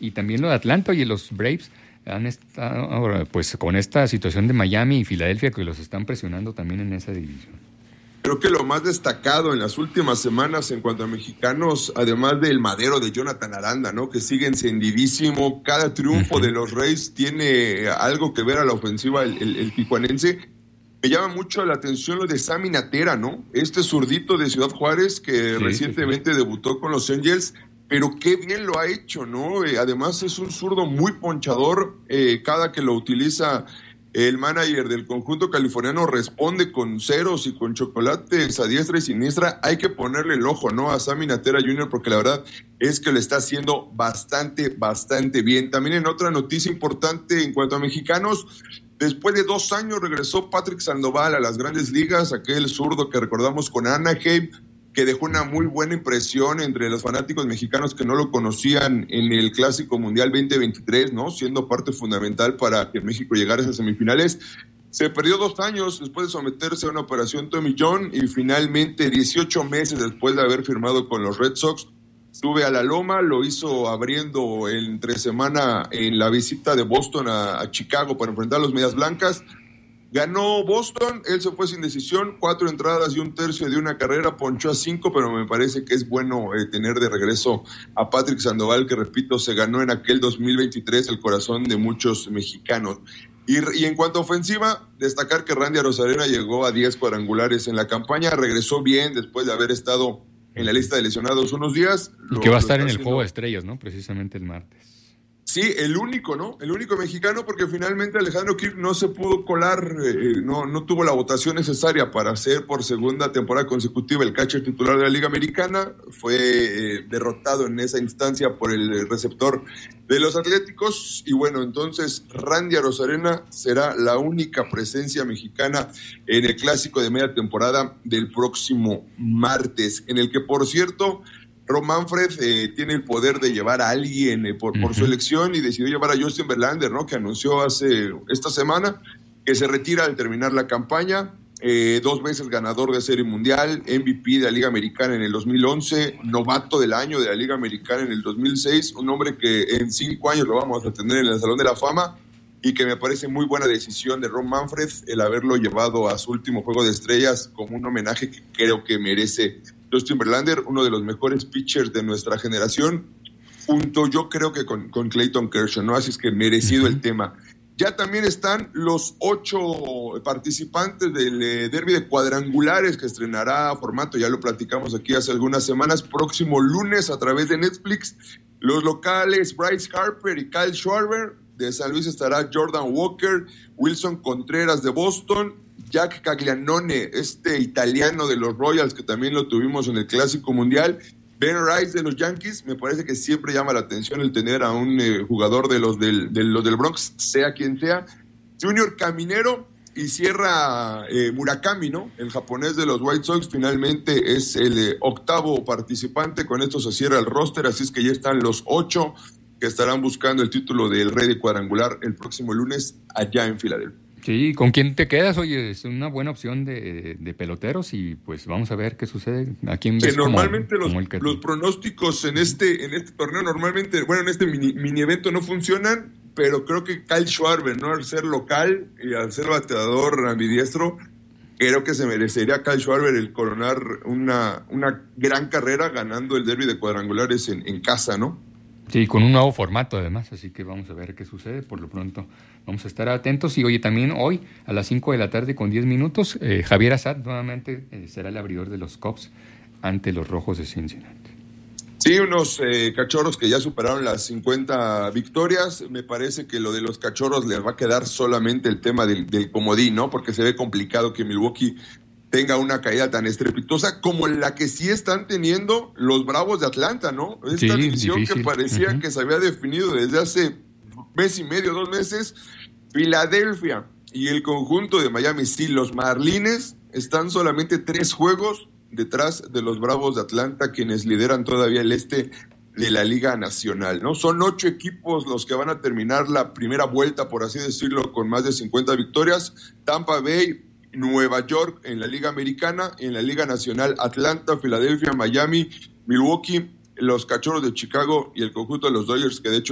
y también lo de Atlanta y los Braves han estado ahora, pues con esta situación de Miami y Filadelfia que los están presionando también en esa división. Creo que lo más destacado en las últimas semanas en cuanto a mexicanos, además del madero de Jonathan Aranda, ¿no? Que sigue encendidísimo. Cada triunfo de los Rays tiene algo que ver a la ofensiva el tijuanense. Me llama mucho la atención lo de Sammy Natera, ¿no? Este zurdito de Ciudad Juárez que recientemente debutó con los Angels, pero qué bien lo ha hecho, ¿no? Además es un zurdo muy ponchador. Cada que lo utiliza el manager del conjunto californiano responde con ceros y con chocolates a diestra y siniestra. Hay que ponerle el ojo, ¿no? A Sammy Natera Jr. porque la verdad es que lo está haciendo bastante bien. También en otra noticia importante en cuanto a mexicanos, después de 2 años regresó Patrick Sandoval a las grandes ligas, aquel zurdo que recordamos con Anaheim, que dejó una muy buena impresión entre los fanáticos mexicanos que no lo conocían en el Clásico Mundial 2023, ¿no? Siendo parte fundamental para que México llegara a esas semifinales. Se perdió 2 años después de someterse a una operación Tommy John y finalmente 18 meses después de haber firmado con los Red Sox, sube a la loma. Lo hizo abriendo entre semana en la visita de Boston a Chicago para enfrentar a los Medias Blancas. Ganó Boston, él se fue sin decisión, 4 entradas y 1/3 de una carrera, ponchó a 5, pero me parece que es bueno tener de regreso a Patrick Sandoval, que repito, se ganó en aquel 2023 el corazón de muchos mexicanos. Y en cuanto a ofensiva, destacar que Randy Arozarena llegó a 10 cuadrangulares en la campaña, regresó bien después de haber estado en la lista de lesionados unos días. Y que va a estar en el Juego de Estrellas, ¿no? Precisamente el martes. Sí, el único, ¿no? El único mexicano, porque finalmente Alejandro Kirk no se pudo colar, no tuvo la votación necesaria para ser por segunda temporada consecutiva el catcher titular de la Liga Americana. Fue derrotado en esa instancia por el receptor de los Atléticos. Y bueno, entonces Randy Arozarena será la única presencia mexicana en el clásico de media temporada del próximo martes, en el que, por cierto, Rob Manfred tiene el poder de llevar a alguien por su elección y decidió llevar a Justin Verlander, ¿no? Que anunció esta semana que se retira al terminar la campaña. 2 veces ganador de Serie Mundial, MVP de la Liga Americana en el 2011, novato del año de la Liga Americana en el 2006, un hombre que en 5 años lo vamos a tener en el Salón de la Fama y que me parece muy buena decisión de Rob Manfred el haberlo llevado a su último Juego de Estrellas como un homenaje que creo que merece Justin Verlander, uno de los mejores pitchers de nuestra generación, junto yo creo que con Clayton Kershaw, ¿no? Así es que merecido el tema. Ya también están los 8 participantes del derbi de cuadrangulares que estrenará formato, ya lo platicamos aquí hace algunas semanas, próximo lunes a través de Netflix. Los locales Bryce Harper y Kyle Schwarber, de San Luis estará Jordan Walker, Wilson Contreras de Boston, Jack Caglianone, italiano de los Royals, que también lo tuvimos en el Clásico Mundial, Ben Rice de los Yankees. Me parece que siempre llama la atención el tener a un jugador de los del Bronx, sea quien sea. Junior Caminero y cierra Murakami, ¿no? El japonés de los White Sox, finalmente es el 8º participante. Con esto se cierra el roster, así es que ya están los 8 que estarán buscando el título del Rey de Cuadrangular el próximo lunes allá en Filadelfia. Sí, ¿con quién te quedas? Oye, es una buena opción de peloteros y pues vamos a ver qué sucede. ¿A quién ves? Que normalmente los pronósticos en este torneo normalmente, bueno, en este mini evento no funcionan, pero creo que Kyle Schwarber, ¿no? Al ser local y al ser bateador ambidiestro, creo que se merecería Kyle Schwarber el coronar una gran carrera ganando el derbi de cuadrangulares en casa, ¿no? Sí, con un nuevo formato además, así que vamos a ver qué sucede. Por lo pronto vamos a estar atentos. Y oye, también hoy a las 5 de la tarde con 10 minutos, Javier Assad nuevamente será el abridor de los Cubs ante los Rojos de Cincinnati. Sí, unos cachorros que ya superaron las 50 victorias. Me parece que lo de los cachorros les va a quedar solamente el tema del comodín, ¿no? Porque se ve complicado que Milwaukee tenga una caída tan estrepitosa como la que sí están teniendo los Bravos de Atlanta, ¿no? Esta división difícil, que parecía que se había definido desde hace mes y medio, 2 meses. Filadelfia y el conjunto de Miami, sí, los Marlines están solamente 3 juegos detrás de los Bravos de Atlanta, quienes lideran todavía el este de la Liga Nacional, ¿no? Son 8 equipos los que van a terminar la primera vuelta, por así decirlo, con más de 50 victorias. Tampa Bay, Nueva York en la Liga Americana, en la Liga Nacional Atlanta, Filadelfia, Miami, Milwaukee, los Cachorros de Chicago y el conjunto de los Dodgers, que de hecho